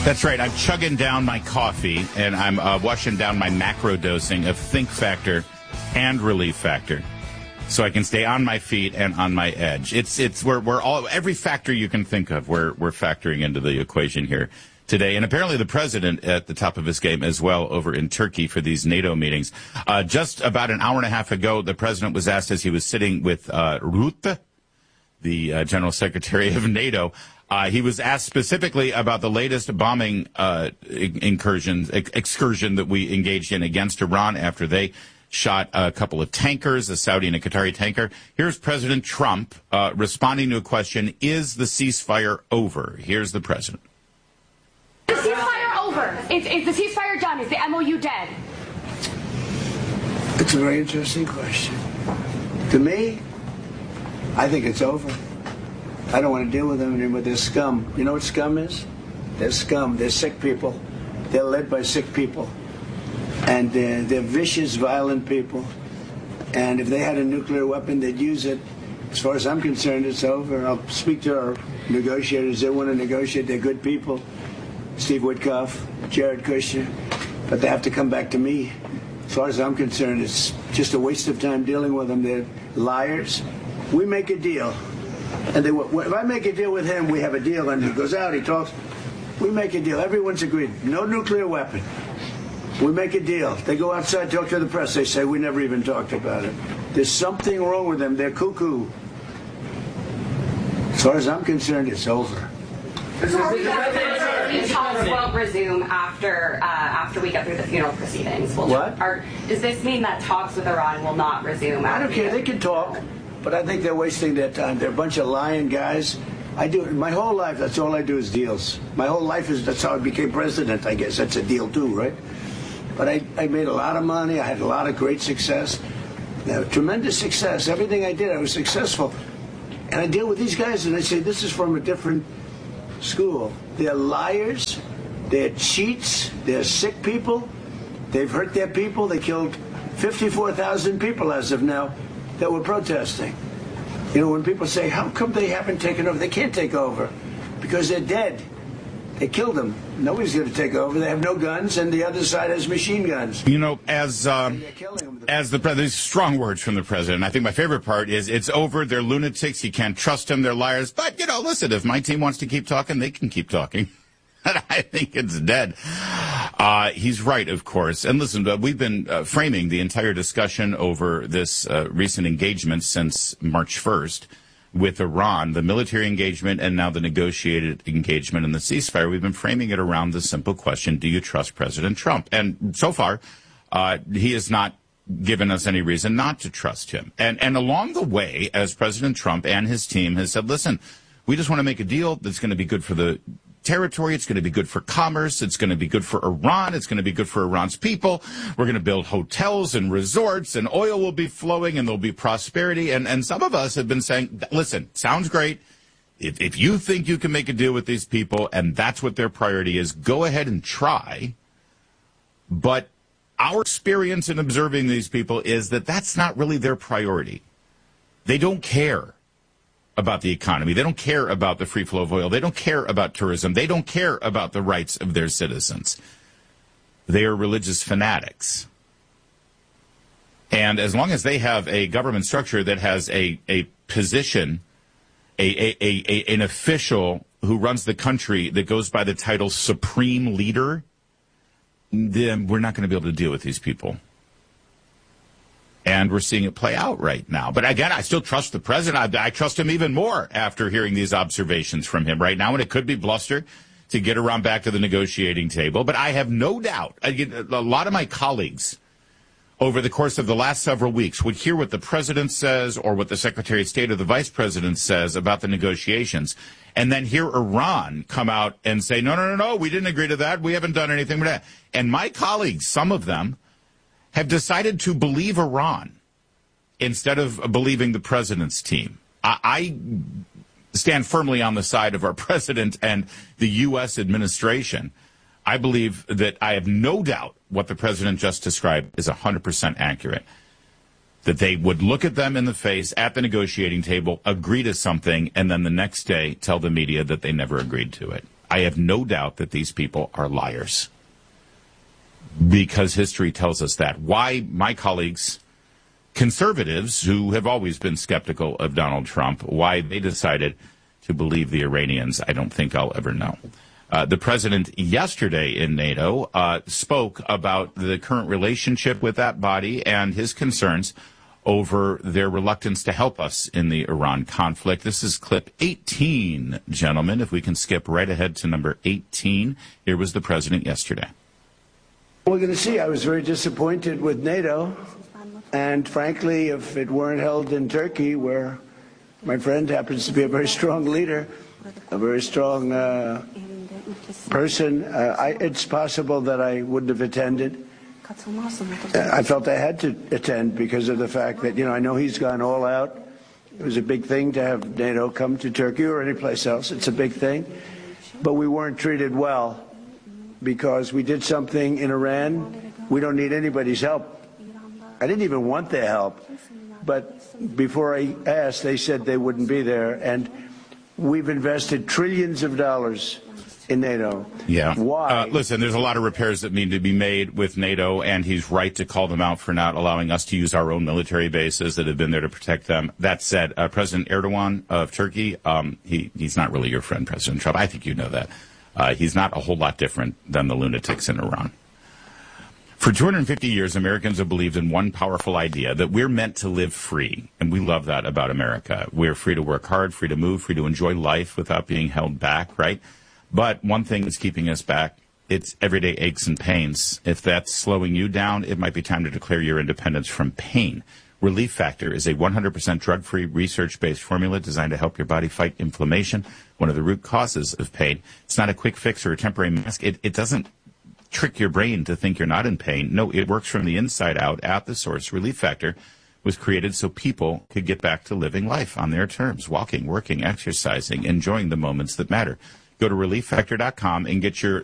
That's right. I'm chugging down my coffee, and I'm washing down my macro dosing of Think Factor and Relief Factor, so I can stay on my feet and on my edge. We're all, every factor you can think of, we're factoring into the equation here today. And apparently the president at the top of his game as well over in Turkey for these NATO meetings. Just about an hour and a half ago, the president was asked as he was sitting with Rutte, the General Secretary of NATO. He was asked specifically about the latest bombing excursion that we engaged in against Iran after they shot a couple of tankers, a Saudi and a Qatari tanker. Here's President Trump responding to a question, is the ceasefire over? Here's the president. Is the ceasefire over? Is the ceasefire done? Is the MOU dead? It's a very interesting question. To me, I think it's over. I don't want to deal with them anymore. They're scum. You know what scum is? They're scum. They're sick people. They're led by sick people. And they're vicious, violent people. And if they had a nuclear weapon, they'd use it. As far as I'm concerned, it's over. I'll speak to our negotiators. They want to negotiate. They're good people. Steve Witkoff, Jared Kushner. But they have to come back to me. As far as I'm concerned, it's just a waste of time dealing with them. They're liars. We make a deal. And if I make a deal with him, we have a deal, and he goes out, he talks. We make a deal. Everyone's agreed. No nuclear weapon. We make a deal. They go outside, talk to the press. They say, we never even talked about it. There's something wrong with them. They're cuckoo. As far as I'm concerned, it's over. Talks won't resume after we get through the funeral proceedings. What? Does this mean that talks with Iran will not resume? I don't care. They can talk. But I think they're wasting their time. They're a bunch of lying guys. I do my whole life. That's all I do is deals. My whole life that's how I became president. I guess that's a deal too, right? But I made a lot of money. I had a lot of great success, tremendous success. Everything I did, I was successful. And I deal with these guys, and I say this is from a different school. They're liars. They're cheats. They're sick people. They've hurt their people. They killed 54,000 people as of now that were protesting. You know, when people say, how come they haven't taken over? They can't take over because they're dead. They killed them. Nobody's going to take over. They have no guns, and the other side has machine guns. You know, as the president, these strong words from the president. I think my favorite part is it's over. They're lunatics. You can't trust them. They're liars. But, you know, listen, if my team wants to keep talking, they can keep talking. I think it's dead. He's right, of course. And listen, we've been framing the entire discussion over this recent engagement since March 1st with Iran, the military engagement and now the negotiated engagement and the ceasefire. We've been framing it around the simple question, do you trust President Trump? And so far, he has not given us any reason not to trust him. And along the way, as President Trump and his team has said, listen, we just want to make a deal that's going to be good for the territory. It's going to be good for commerce. It's going to be good for Iran. It's going to be good for Iran's people. We're going to build hotels and resorts, and oil will be flowing, and there'll be prosperity. And some of us have been saying, listen, sounds great. If you think you can make a deal with these people, and that's what their priority is, go ahead and try. But our experience in observing these people is that that's not really their priority. They don't care about the economy. They don't care about the free flow of oil. They don't care about tourism. They don't care about the rights of their citizens. They are religious fanatics. And as long as they have a government structure that has a position, an official who runs the country that goes by the title Supreme Leader, then we're not going to be able to deal with these people. And we're seeing it play out right now. But again, I still trust the president. I trust him even more after hearing these observations from him right now. And it could be bluster to get around back to the negotiating table. But I have no doubt, a lot of my colleagues over the course of the last several weeks would hear what the president says or what the Secretary of State or the Vice President says about the negotiations, and then hear Iran come out and say, no, we didn't agree to that. We haven't done anything with that. And my colleagues, some of them, have decided to believe Iran instead of believing the president's team. I stand firmly on the side of our president and the U.S. administration. I believe that I have no doubt what the president just described is 100% accurate. That they would look at them in the face at the negotiating table, agree to something, and then the next day tell the media that they never agreed to it. I have no doubt that these people are liars, because history tells us that. Why my colleagues, conservatives who have always been skeptical of Donald Trump, why they decided to believe the Iranians, I don't think I'll ever know. The president yesterday in NATO spoke about the current relationship with that body and his concerns over their reluctance to help us in the Iran conflict. This is clip 18, gentlemen. If we can skip right ahead to number 18. Here was the president yesterday. We're going to see. I was very disappointed with NATO. And frankly, if it weren't held in Turkey, where my friend happens to be a very strong leader, a very strong person, it's possible that I wouldn't have attended. I felt I had to attend because of the fact that, I know he's gone all out. It was a big thing to have NATO come to Turkey or any place else. It's a big thing. But we weren't treated well because we did something in Iran. We don't need anybody's help. I didn't even want their help. But before I asked, they said they wouldn't be there. And we've invested trillions of dollars in NATO. Yeah. Why? Listen, there's a lot of repairs that need to be made with NATO, and he's right to call them out for not allowing us to use our own military bases that have been there to protect them. That said, President Erdogan of Turkey, he's not really your friend, President Trump. I think you know that. He's not a whole lot different than the lunatics in Iran. For 250 years, Americans have believed in one powerful idea, that we're meant to live free. And we love that about America. We're free to work hard, free to move, free to enjoy life without being held back, right? But one thing that's keeping us back, it's everyday aches and pains. If that's slowing you down, it might be time to declare your independence from pain. Relief Factor is a 100% drug-free, research-based formula designed to help your body fight inflammation, one of the root causes of pain. It's not a quick fix or a temporary mask. It doesn't trick your brain to think you're not in pain. No, it works from the inside out at the source. Relief Factor was created so people could get back to living life on their terms, walking, working, exercising, enjoying the moments that matter. Go to ReliefFactor.com and get your